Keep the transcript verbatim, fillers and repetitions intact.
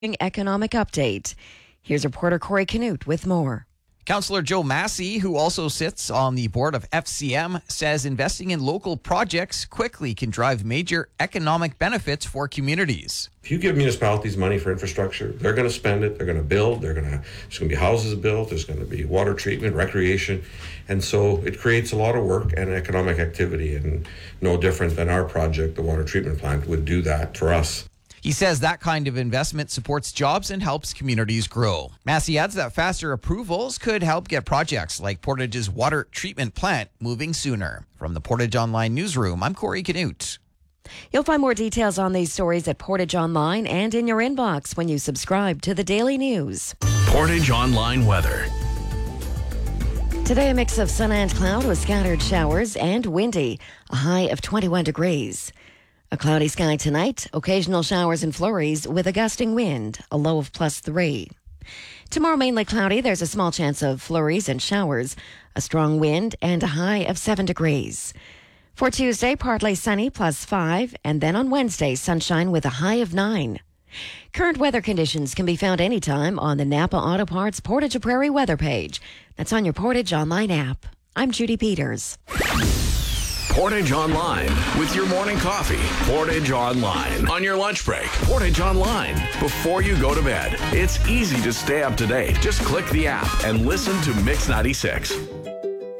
Economic update. Here's reporter Corey Canute with more. Councillor Joe Massey, who also sits on the board of F C M, says investing in local projects quickly can drive major economic benefits for communities. If you give municipalities money for infrastructure, they're going to spend it, they're going to build, they're going to, there's going to be houses built, there's going to be water treatment, recreation, and so it creates a lot of work and economic activity, and no different than our project, the water treatment plant, would do that for us. He says that kind of investment supports jobs and helps communities grow. Massey adds that faster approvals could help get projects like Portage's water treatment plant moving sooner. From the Portage Online newsroom, I'm Corey Canute. You'll find more details on these stories at Portage Online and in your inbox when you subscribe to the Daily News. Portage Online weather. Today, a mix of sun and cloud with scattered showers and windy, a high of twenty-one degrees. A cloudy sky tonight, occasional showers and flurries with a gusting wind, a low of plus three. Tomorrow, mainly cloudy, there's a small chance of flurries and showers, a strong wind, and a high of seven degrees. For Tuesday, partly sunny, plus five, and then on Wednesday, sunshine with a high of nine. Current weather conditions can be found anytime on the Napa Auto Parts Portage Prairie weather page. That's on your Portage Online app. I'm Judy Peters. Portage Online with your morning coffee. Portage Online on your lunch break. Portage Online before you go to bed. It's easy to stay up to date. Just click the app and listen to Mix ninety-six.